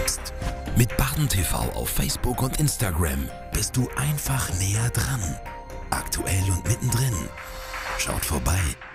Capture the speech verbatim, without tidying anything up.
wächst. Mit Baden T V auf Facebook und Instagram bist du einfach näher dran. Aktuell und mittendrin. Schaut vorbei